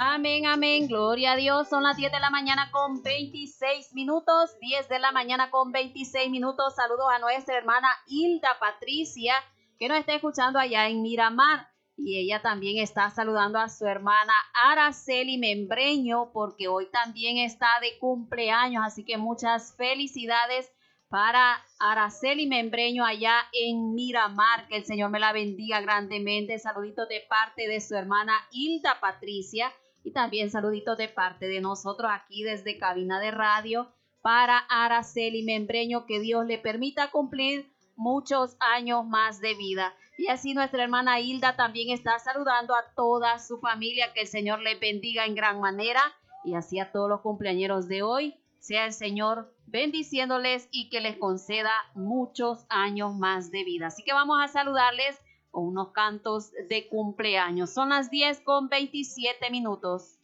Amén, amén, gloria a Dios. Son las 10 de la mañana con 26 minutos, 10 de la mañana con 26 minutos. Saludos a nuestra hermana Hilda Patricia, que nos está escuchando allá en Miramar. Y ella también está saludando a su hermana Araceli Membreño, porque hoy también está de cumpleaños. Así que muchas felicidades para Araceli Membreño allá en Miramar. Que el Señor me la bendiga grandemente. Saluditos de parte de su hermana Hilda Patricia. Y también saluditos de parte de nosotros aquí desde Cabina de Radio para Araceli Membreño, que Dios le permita cumplir muchos años más de vida. Y así nuestra hermana Hilda también está saludando a toda su familia, que el Señor le bendiga en gran manera. Y así a todos los cumpleañeros de hoy, sea el Señor bendiciéndoles y que les conceda muchos años más de vida. Así que vamos a saludarles con unos cantos de cumpleaños. Son las 10 con 27 minutos.